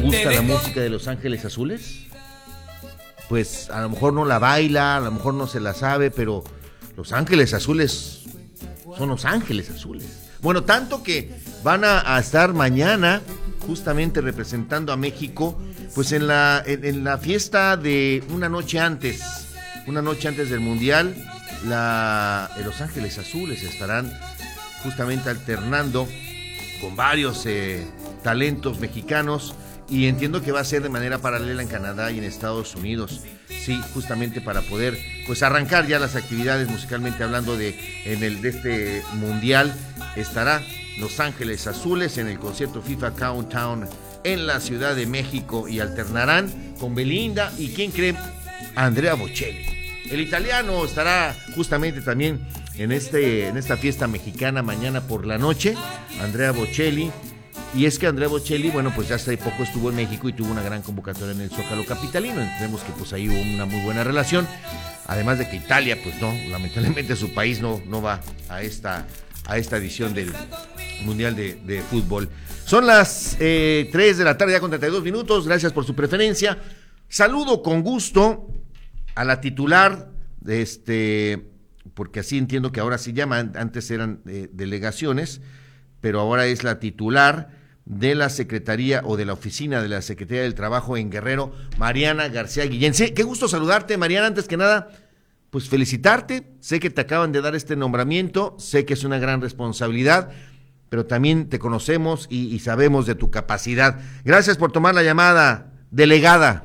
gusta la música de Los Ángeles Azules? Pues a lo mejor no la baila, a lo mejor no se la sabe, pero Los Ángeles Azules son Los Ángeles Azules. Bueno, tanto que van a estar mañana justamente representando a México, pues en la fiesta de una noche antes del Mundial, Los Ángeles Azules estarán justamente alternando con varios talentos mexicanos, y entiendo que va a ser de manera paralela en Canadá y en Estados Unidos. Sí, justamente para poder pues arrancar ya las actividades musicalmente hablando de este mundial. Estará Los Ángeles Azules en el concierto FIFA Countdown en la Ciudad de México, y alternarán con Belinda y ¿quién cree? Andrea Bocelli. El italiano estará justamente también en esta fiesta mexicana mañana por la noche, Andrea Bocelli. Y es que Andrea Bocelli, bueno, pues ya hace poco estuvo en México y tuvo una gran convocatoria en el Zócalo capitalino. Entendemos que pues ahí hubo una muy buena relación. Además de que Italia, pues no, lamentablemente su país no va a esta edición del Mundial de Fútbol. Son las 3 de la tarde, ya con 32 minutos. Gracias por su preferencia. Saludo con gusto a la titular de porque así entiendo que ahora se llaman, antes eran delegaciones, pero ahora es la titular de la Secretaría o de la Oficina de la Secretaría del Trabajo en Guerrero, Mariana García Guillén. Sí, qué gusto saludarte, Mariana. Antes que nada, pues felicitarte. Sé que te acaban de dar este nombramiento, sé que es una gran responsabilidad, pero también te conocemos y sabemos de tu capacidad. Gracias por tomar la llamada, delegada.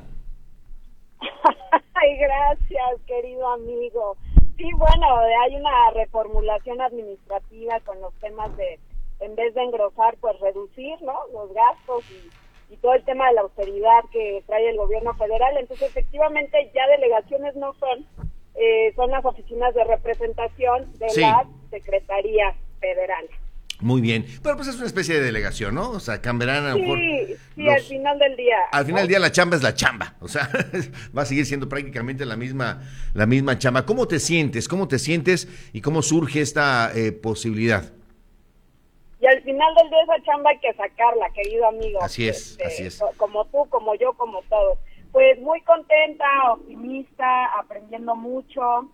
Ay, gracias, querido amigo. Sí, bueno, hay una reformulación administrativa con los temas de, en vez de engrosar, pues reducir, ¿no?, los gastos y todo el tema de la austeridad que trae el gobierno federal. Entonces, efectivamente, ya delegaciones no son las oficinas de representación de la Secretaría Federal. Muy bien, pero pues es una especie de delegación, ¿no? O sea, cambiarán a lo mejor. Sí, al final del día. Al final del día la chamba es la chamba, o sea, va a seguir siendo prácticamente la misma chamba. ¿Cómo te sientes y cómo surge esta posibilidad? Y al final del día esa chamba hay que sacarla, querido amigo. Así es. Como tú, como yo, como todos. Pues muy contenta, optimista, aprendiendo mucho.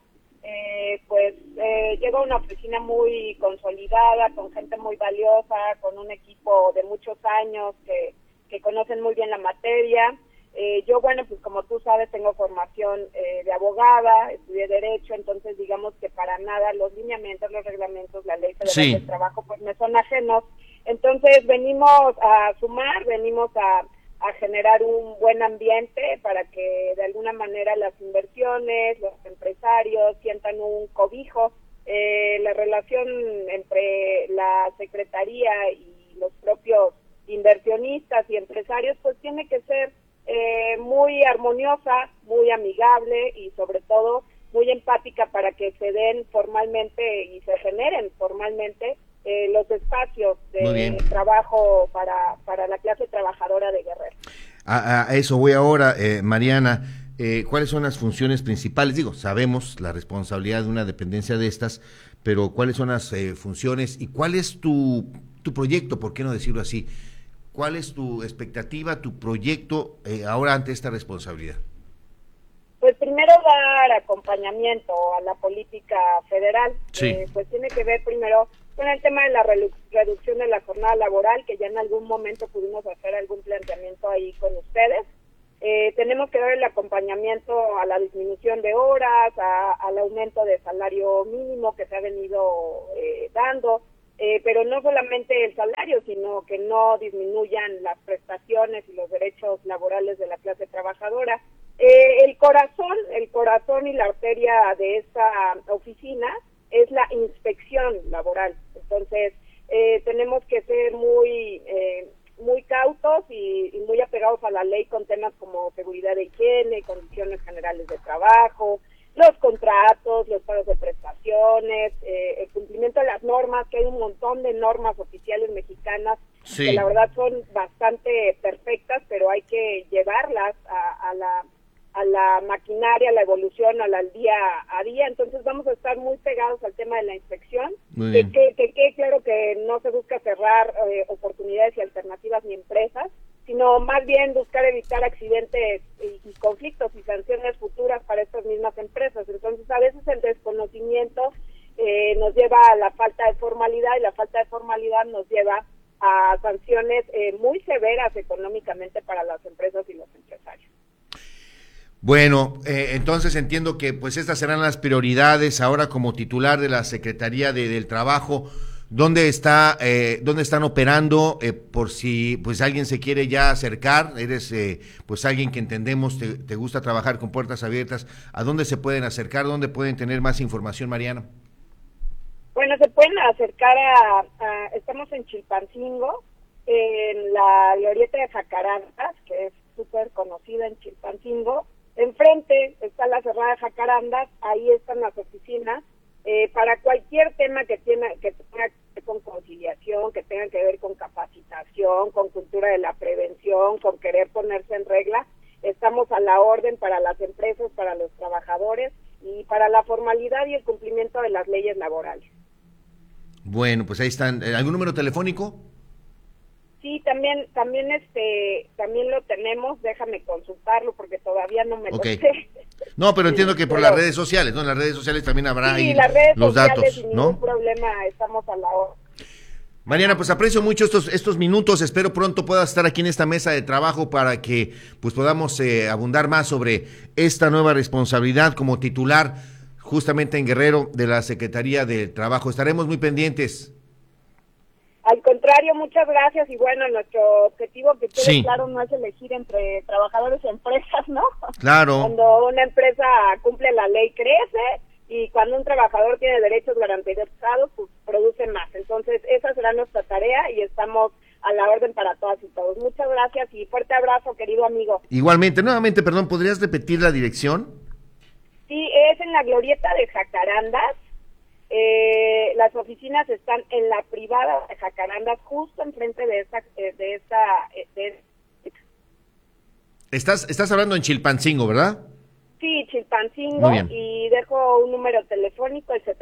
Llego a una oficina muy consolidada, con gente muy valiosa, con un equipo de muchos años que conocen muy bien la materia. Yo, bueno, pues como tú sabes, tengo formación de abogada, estudié Derecho, entonces digamos que para nada los lineamientos, los reglamentos, la Ley Federal del Trabajo, pues me son ajenos. Entonces venimos a sumar, venimos a generar un buen ambiente para que de alguna manera las inversiones, los empresarios sientan un cobijo. La relación entre la Secretaría y los propios inversionistas y empresarios pues tiene que ser muy armoniosa, muy amigable y sobre todo muy empática para que se den formalmente y se generen formalmente los espacios de trabajo para la clase trabajadora de Guerrero. A eso voy ahora, Mariana. ¿Cuáles son las funciones principales? Digo, sabemos la responsabilidad de una dependencia de estas, pero ¿cuáles son las funciones y cuál es tu proyecto, por qué no decirlo así? ¿Cuál es tu expectativa, tu proyecto ahora ante esta responsabilidad? Pues primero dar acompañamiento a la política federal, pues tiene que ver primero con el tema de la reducción de la jornada laboral, que ya en algún momento pudimos hacer algún planteamiento ahí con ustedes. Tenemos que dar el acompañamiento a la disminución de horas, al aumento de salario mínimo que se ha venido dando, pero no solamente el salario, sino que no disminuyan las prestaciones y los derechos laborales de la clase trabajadora. El corazón y la arteria de esta oficina es la inspección laboral. Entonces, tenemos que ser muy cautos y muy apegados a la ley con temas como seguridad de higiene, condiciones generales de trabajo, los contratos, los pagos de prestaciones, el cumplimiento de las normas, que hay un montón de normas oficiales mexicanas que la verdad son bastante perfectas, pero hay que llevarlas a la maquinaria, a la evolución, al día a día. Entonces vamos a estar muy pegados al tema de la inspección, que claro que no se busca cerrar oportunidades y alternativas ni empresas, sino más bien buscar evitar accidentes y conflictos y sanciones futuras para estas mismas empresas. Entonces, a veces el desconocimiento nos lleva a la falta de formalidad, y la falta de formalidad nos lleva a sanciones muy severas económicamente para las empresas y los empresarios. Bueno, entonces entiendo que pues estas serán las prioridades ahora como titular de la Secretaría del Trabajo. ¿Dónde están operando? Por si pues alguien se quiere ya acercar, eres pues alguien que entendemos, te gusta trabajar con puertas abiertas. ¿A dónde se pueden acercar? ¿Dónde pueden tener más información, Mariana? Bueno, se pueden acercar estamos en Chilpancingo, en la glorieta de Jacarandas, que es súper conocida en Chilpancingo. Enfrente está la Cerrada de Jacarandas, ahí están las oficinas, para cualquier tema que tenga que ver con conciliación, que tenga que ver con capacitación, con cultura de la prevención, con querer ponerse en regla. Estamos a la orden para las empresas, para los trabajadores y para la formalidad y el cumplimiento de las leyes laborales. Bueno, pues ahí están. ¿Algún número telefónico? Sí, también lo tenemos. Déjame consultarlo porque todavía no me lo sé. No, pero entiendo que por las redes sociales, ¿no? En las redes sociales también habrá ahí las redes los sociales, datos, sin ¿no? ningún problema, estamos a la hora. Mariana, pues aprecio mucho estos minutos, espero pronto puedas estar aquí en esta mesa de trabajo para que pues podamos abundar más sobre esta nueva responsabilidad como titular justamente en Guerrero de la Secretaría del Trabajo. Estaremos muy pendientes. Al contrario, muchas gracias, y bueno, nuestro objetivo, que quede sí. claro, no es elegir entre trabajadores y empresas, ¿no? Claro. Cuando una empresa cumple la ley, crece, y cuando un trabajador tiene derechos garantizados, pues produce más. Entonces, esa será nuestra tarea y estamos a la orden para todas y todos. Muchas gracias y fuerte abrazo, querido amigo. Igualmente, nuevamente, perdón, ¿podrías repetir la dirección? Sí, es en la glorieta de Jacarandas. Las oficinas están en la privada de Jacarandas, justo enfrente de esta. Estás hablando en Chilpancingo, ¿verdad? Sí, Chilpancingo, y dejo un número telefónico, el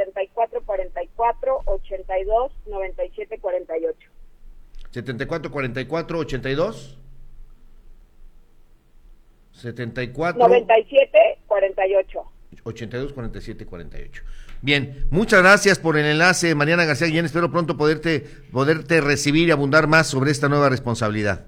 7444-829748. 7444-82 74 9748 82 47 48. Bien, muchas gracias por el enlace, Mariana García Guillén. Espero pronto poderte recibir y abundar más sobre esta nueva responsabilidad.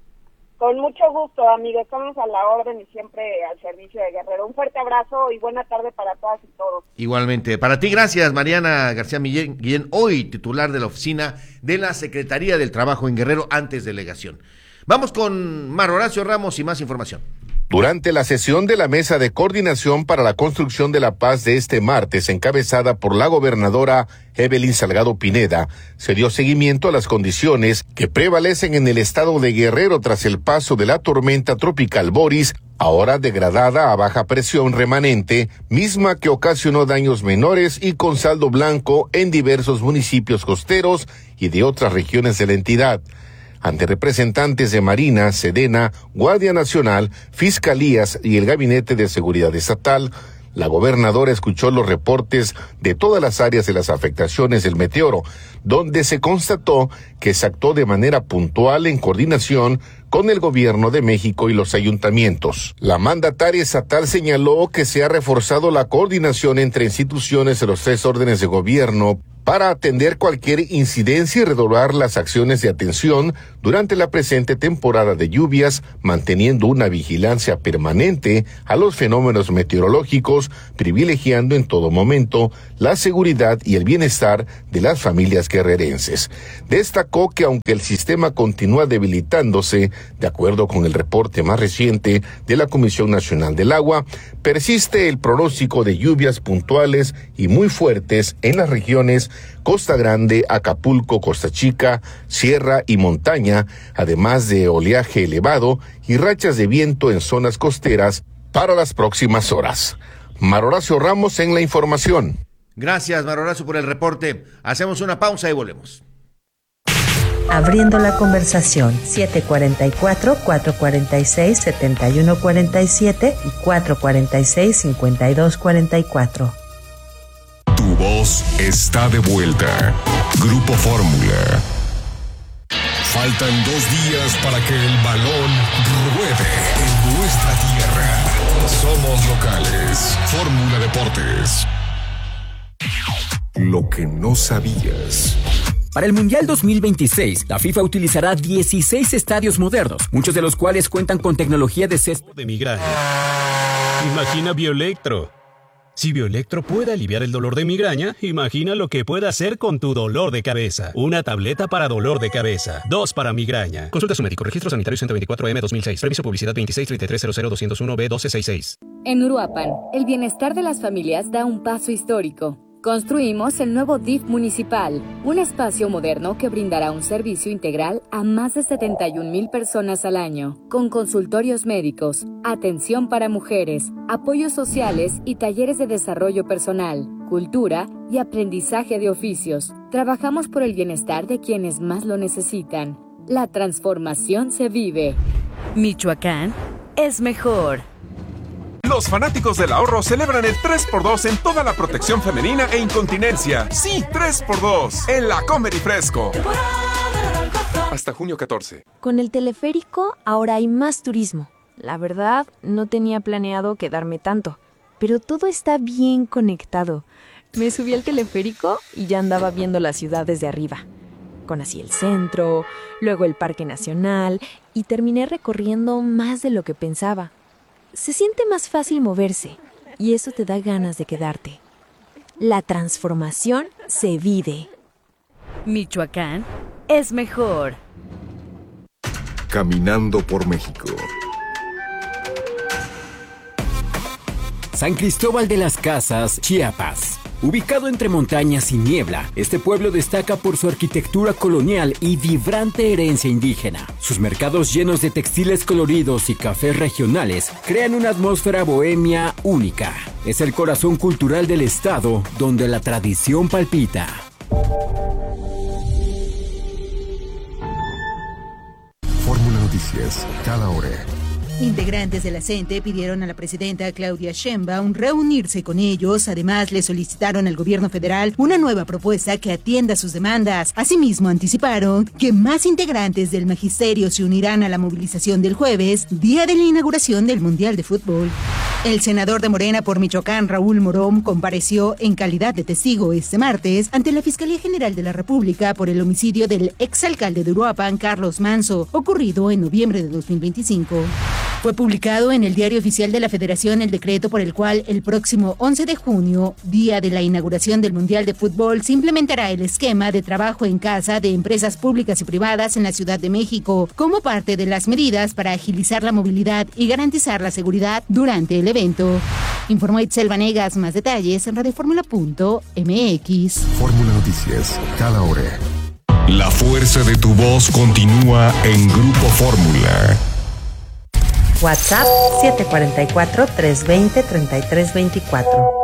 Con mucho gusto, amigos. Estamos a la orden y siempre al servicio de Guerrero. Un fuerte abrazo y buena tarde para todas y todos. Igualmente. Para ti, gracias, Mariana García Guillén, hoy titular de la oficina de la Secretaría del Trabajo en Guerrero, antes delegación. Vamos con Mar Horacio Ramos y más información. Durante la sesión de la Mesa de Coordinación para la Construcción de la Paz de este martes, encabezada por la gobernadora Evelyn Salgado Pineda, se dio seguimiento a las condiciones que prevalecen en el estado de Guerrero tras el paso de la tormenta tropical Boris, ahora degradada a baja presión remanente, misma que ocasionó daños menores y con saldo blanco en diversos municipios costeros y de otras regiones de la entidad. Ante representantes de Marina, Sedena, Guardia Nacional, Fiscalías y el Gabinete de Seguridad Estatal, la gobernadora escuchó los reportes de todas las áreas de las afectaciones del meteoro, donde se constató que se actuó de manera puntual en coordinación con el Gobierno de México y los ayuntamientos. La mandataria estatal señaló que se ha reforzado la coordinación entre instituciones de los 3 órdenes de gobierno para atender cualquier incidencia y redoblar las acciones de atención durante la presente temporada de lluvias, manteniendo una vigilancia permanente a los fenómenos meteorológicos, privilegiando en todo momento la seguridad y el bienestar de las familias guerrerenses. Destacó que aunque el sistema continúa debilitándose, de acuerdo con el reporte más reciente de la Comisión Nacional del Agua, persiste el pronóstico de lluvias puntuales y muy fuertes en las regiones Costa Grande, Acapulco, Costa Chica, Sierra y Montaña, además de oleaje elevado y rachas de viento en zonas costeras para las próximas horas. Mar Horacio Ramos en la información. Gracias, Mar Horacio, por el reporte. Hacemos una pausa y volvemos. Abriendo la conversación, 744-446-7147 y 446-5244. Tu voz está de vuelta. Grupo Fórmula. Faltan 2 días para que el balón ruede en nuestra tierra. Somos locales. Fórmula Deportes. Lo que no sabías. Para el Mundial 2026, la FIFA utilizará 16 estadios modernos, muchos de los cuales cuentan con tecnología de césped de migraña. Imagina Bioelectro. Si Bioelectro puede aliviar el dolor de migraña, imagina lo que puede hacer con tu dolor de cabeza. Una tableta para dolor de cabeza, 2 para migraña. Consulta a su médico. Registro Sanitario 124M 2006. Permiso publicidad 2633000201B1266. En Uruapan, el bienestar de las familias da un paso histórico. Construimos el nuevo DIF municipal, un espacio moderno que brindará un servicio integral a más de 71,000 personas al año, con consultorios médicos, atención para mujeres, apoyos sociales y talleres de desarrollo personal, cultura y aprendizaje de oficios. Trabajamos por el bienestar de quienes más lo necesitan. La transformación se vive. Michoacán es mejor. Los fanáticos del ahorro celebran el 3x2 en toda la protección femenina e incontinencia. Sí, 3x2 en la Comer y Fresco. Hasta junio 14. Con el teleférico ahora hay más turismo. La verdad, no tenía planeado quedarme tanto, pero todo está bien conectado. Me subí al teleférico y ya andaba viendo la ciudad desde arriba. Conocí el centro, luego el Parque Nacional y terminé recorriendo más de lo que pensaba. Se siente más fácil moverse y eso te da ganas de quedarte. La transformación se vive. Michoacán es mejor. Caminando por México. San Cristóbal de las Casas, Chiapas. Ubicado entre montañas y niebla, este pueblo destaca por su arquitectura colonial y vibrante herencia indígena. Sus mercados llenos de textiles coloridos y cafés regionales crean una atmósfera bohemia única. Es el corazón cultural del estado donde la tradición palpita. Fórmula Noticias, cada hora. Integrantes de la CENTE pidieron a la presidenta Claudia Sheinbaum reunirse con ellos. Además, le solicitaron al gobierno federal una nueva propuesta que atienda sus demandas. Asimismo, anticiparon que más integrantes del magisterio se unirán a la movilización del jueves, día de la inauguración del Mundial de Fútbol. El senador de Morena por Michoacán, Raúl Morón, compareció en calidad de testigo este martes ante la Fiscalía General de la República por el homicidio del exalcalde de Uruapan, Carlos Manso, ocurrido en noviembre de 2025. Fue publicado en el Diario Oficial de la Federación el decreto por el cual el próximo 11 de junio, día de la inauguración del Mundial de Fútbol, se implementará el esquema de trabajo en casa de empresas públicas y privadas en la Ciudad de México, como parte de las medidas para agilizar la movilidad y garantizar la seguridad durante el evento. Informó Itzel Vanegas. Más detalles en radioformula.mx. Fórmula Noticias, cada hora. La fuerza de tu voz continúa en Grupo Fórmula. WhatsApp 744-320-3324.